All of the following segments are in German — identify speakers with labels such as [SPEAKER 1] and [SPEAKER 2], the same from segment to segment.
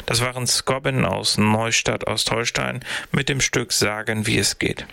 [SPEAKER 1] Das waren Scobbin aus Neustadt Ostholstein mit dem Stück Sagen, wie es geht.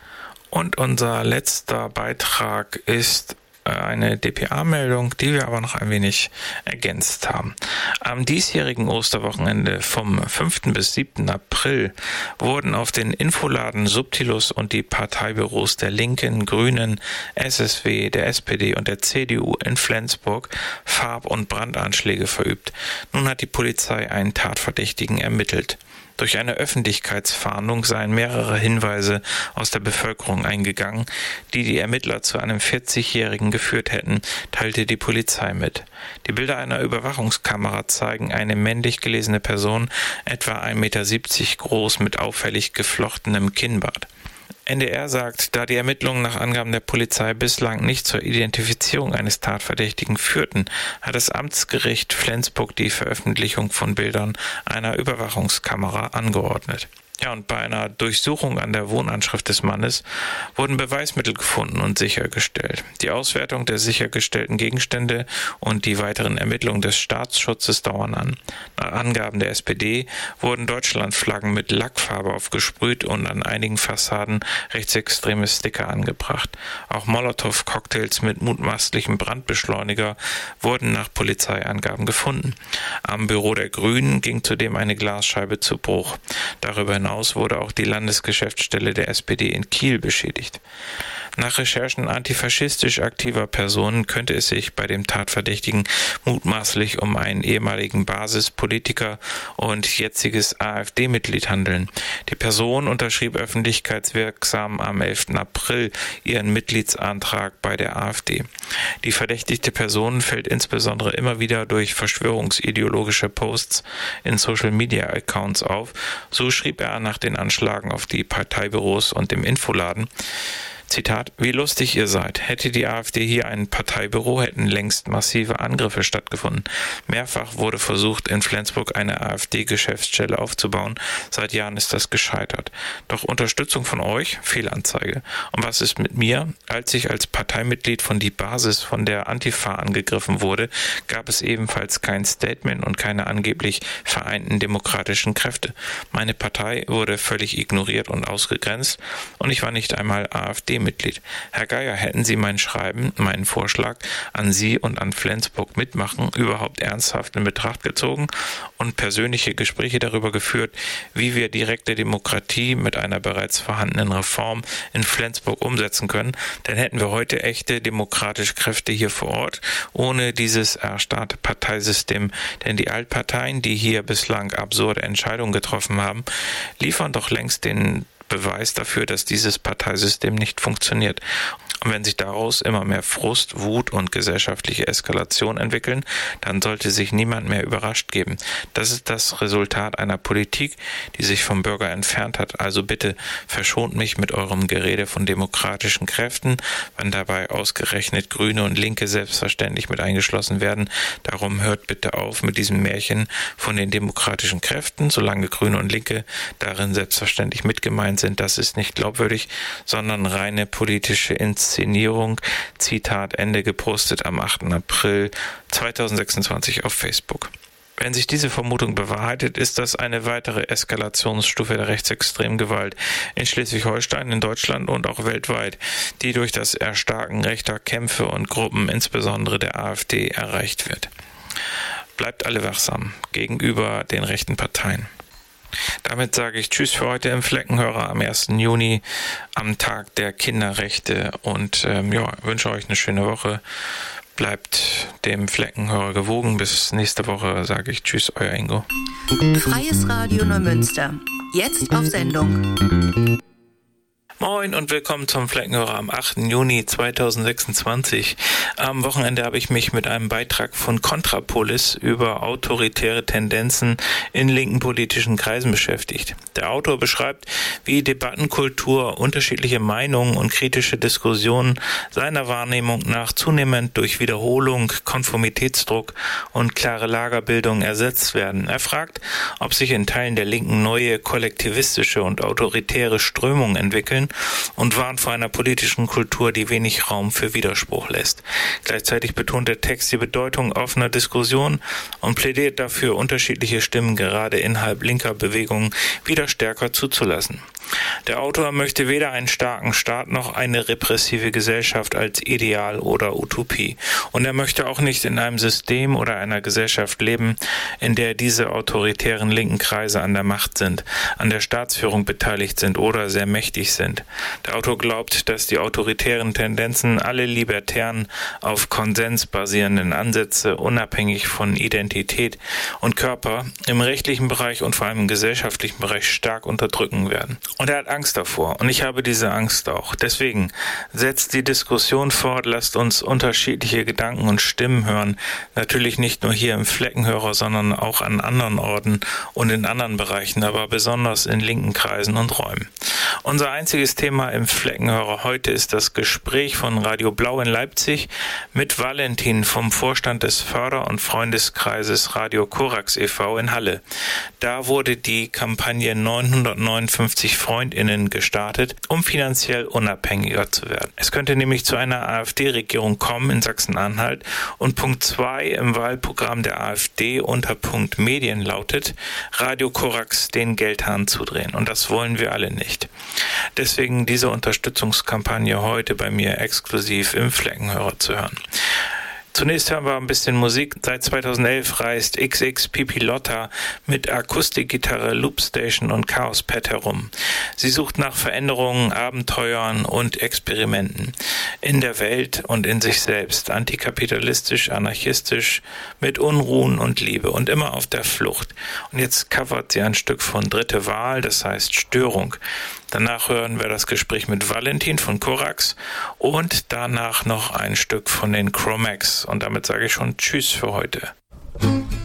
[SPEAKER 1] Und unser letzter Beitrag ist eine dpa-Meldung, die wir aber noch ein wenig ergänzt haben. Am diesjährigen Osterwochenende vom 5. bis 7. April wurden auf den Infoladen Subtilus und die Parteibüros der Linken, Grünen, SSW, der SPD und der CDU in Flensburg Farb- und Brandanschläge verübt. Nun hat die Polizei einen Tatverdächtigen ermittelt. Durch eine Öffentlichkeitsfahndung seien mehrere Hinweise aus der Bevölkerung eingegangen, die die Ermittler zu einem 40-Jährigen geführt hätten, teilte die Polizei mit. Die Bilder einer Überwachungskamera zeigen eine männlich gelesene Person, etwa 1,70 Meter groß, mit auffällig geflochtenem Kinnbart. NDR sagt, da die Ermittlungen nach Angaben der Polizei bislang nicht zur Identifizierung eines Tatverdächtigen führten, hat das Amtsgericht Flensburg die Veröffentlichung von Bildern einer Überwachungskamera angeordnet. Ja, und bei einer Durchsuchung an der Wohnanschrift des Mannes wurden Beweismittel gefunden und sichergestellt. Die Auswertung der sichergestellten Gegenstände und die weiteren Ermittlungen des Staatsschutzes dauern an. Nach Angaben der SPD wurden Deutschlandflaggen mit Lackfarbe aufgesprüht und an einigen Fassaden rechtsextreme Sticker angebracht. Auch Molotow-Cocktails mit mutmaßlichem Brandbeschleuniger wurden nach Polizeiangaben gefunden. Am Büro der Grünen ging zudem eine Glasscheibe zu Bruch. Darüber hinaus wurde auch die Landesgeschäftsstelle der SPD in Kiel beschädigt. Nach Recherchen antifaschistisch aktiver Personen könnte es sich bei dem Tatverdächtigen mutmaßlich um einen ehemaligen Basispolitiker und jetziges AfD-Mitglied handeln. Die Person unterschrieb öffentlichkeitswirksam am 11. April ihren Mitgliedsantrag bei der AfD. Die verdächtigte Person fällt insbesondere immer wieder durch verschwörungsideologische Posts in Social-Media-Accounts auf. So schrieb er nach den Anschlägen auf die Parteibüros und dem Infoladen: Zitat: Wie lustig ihr seid. Hätte die AfD hier ein Parteibüro, hätten längst massive Angriffe stattgefunden. Mehrfach wurde versucht, in Flensburg eine AfD-Geschäftsstelle aufzubauen. Seit Jahren ist das gescheitert. Doch Unterstützung von euch? Fehlanzeige. Und was ist mit mir? Als ich als Parteimitglied von die Basis von der Antifa angegriffen wurde, gab es ebenfalls kein Statement und keine angeblich vereinten demokratischen Kräfte. Meine Partei wurde völlig ignoriert und ausgegrenzt und ich war nicht einmal AfD-Mitglied. Herr Geier, hätten Sie mein Schreiben, meinen Vorschlag an Sie und an Flensburg mitmachen überhaupt ernsthaft in Betracht gezogen und persönliche Gespräche darüber geführt, wie wir direkte Demokratie mit einer bereits vorhandenen Reform in Flensburg umsetzen können, dann hätten wir heute echte demokratische Kräfte hier vor Ort, ohne dieses erstarrte Parteisystem. Denn die Altparteien, die hier bislang absurde Entscheidungen getroffen haben, liefern doch längst den Beweis dafür, dass dieses Parteisystem nicht funktioniert. Und wenn sich daraus immer mehr Frust, Wut und gesellschaftliche Eskalation entwickeln, dann sollte sich niemand mehr überrascht geben. Das ist das Resultat einer Politik, die sich vom Bürger entfernt hat. Also bitte verschont mich mit eurem Gerede von demokratischen Kräften, wenn dabei ausgerechnet Grüne und Linke selbstverständlich mit eingeschlossen werden. Darum hört bitte auf mit diesem Märchen von den demokratischen Kräften, solange Grüne und Linke darin selbstverständlich mitgemeint sind. Das ist nicht glaubwürdig, sondern reine politische Inszenierung. Zitat Ende, gepostet am 8. April 2026 auf Facebook. Wenn sich diese Vermutung bewahrheitet, ist das eine weitere Eskalationsstufe der rechtsextremen Gewalt in Schleswig-Holstein, in Deutschland und auch weltweit, die durch das Erstarken rechter Kämpfe und Gruppen, insbesondere der AfD, erreicht wird. Bleibt alle wachsam gegenüber den rechten Parteien. Damit sage ich Tschüss für heute im Fleckenhörer am 1. Juni, am Tag der Kinderrechte und wünsche euch eine schöne Woche. Bleibt dem Fleckenhörer gewogen. Bis nächste Woche sage ich Tschüss, euer Ingo.
[SPEAKER 2] Freies Radio Neumünster. Jetzt auf Sendung.
[SPEAKER 1] Moin und willkommen zum Fleckenhörer am 8. Juni 2026. Am Wochenende habe ich mich mit einem Beitrag von Kontrapolis über autoritäre Tendenzen in linken politischen Kreisen beschäftigt. Der Autor beschreibt, wie Debattenkultur, unterschiedliche Meinungen und kritische Diskussionen seiner Wahrnehmung nach zunehmend durch Wiederholung, Konformitätsdruck und klare Lagerbildung ersetzt werden. Er fragt, ob sich in Teilen der Linken neue kollektivistische und autoritäre Strömungen entwickeln, tun und warnt vor einer politischen Kultur, die wenig Raum für Widerspruch lässt. Gleichzeitig betont der Text die Bedeutung offener Diskussion und plädiert dafür, unterschiedliche Stimmen gerade innerhalb linker Bewegungen wieder stärker zuzulassen. Der Autor möchte weder einen starken Staat noch eine repressive Gesellschaft als Ideal oder Utopie. Und er möchte auch nicht in einem System oder einer Gesellschaft leben, in der diese autoritären linken Kreise an der Macht sind, an der Staatsführung beteiligt sind oder sehr mächtig sind. Der Autor glaubt, dass die autoritären Tendenzen alle libertären, auf Konsens basierenden Ansätze unabhängig von Identität und Körper im rechtlichen Bereich und vor allem im gesellschaftlichen Bereich stark unterdrücken werden. Und er hat Angst davor. Und ich habe diese Angst auch. Deswegen setzt die Diskussion fort, lasst uns unterschiedliche Gedanken und Stimmen hören. Natürlich nicht nur hier im Fleckenhörer, sondern auch an anderen Orten und in anderen Bereichen, aber besonders in linken Kreisen und Räumen. Unser einziges Thema im Fleckenhörer heute ist das Gespräch von Radio Blau in Leipzig mit Valentin vom Vorstand des Förder- und Freundeskreises Radio Korax e.V. in Halle. Da wurde die Kampagne 959 FreundInnen gestartet, um finanziell unabhängiger zu werden. Es könnte nämlich zu einer AfD-Regierung kommen in Sachsen-Anhalt und Punkt 2 im Wahlprogramm der AfD unter Punkt Medien lautet, Radio Korax den Geldhahn zudrehen. Und das wollen wir alle nicht. Deswegen diese Unterstützungskampagne heute bei mir exklusiv im Fleckenhörer zu hören. Zunächst hören wir ein bisschen Musik. Seit 2011 reist XX Pipilotta mit Akustikgitarre, Loopstation und Chaospad herum. Sie sucht nach Veränderungen, Abenteuern und Experimenten in der Welt und in sich selbst. Antikapitalistisch, anarchistisch, mit Unruhen und Liebe und immer auf der Flucht. Und jetzt covert sie ein Stück von Dritte Wahl, das heißt Störung. Danach hören wir das Gespräch mit Valentin von Korax und danach noch ein Stück von den Chromax. Und damit sage ich schon Tschüss für heute.